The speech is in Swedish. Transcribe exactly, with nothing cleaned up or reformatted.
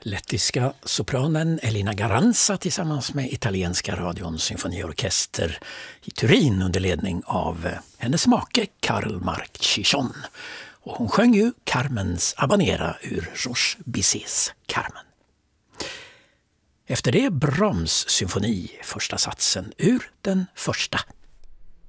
Lettiska sopranen Elina Garanza tillsammans med italienska radions symfoniorkester i Turin under ledning av hennes make Karl Mark-Chichon. Och hon sjöng ju Carmens Habanera ur Georges Bizets Carmen. Efter det Brahms symfoni, första satsen ur den första.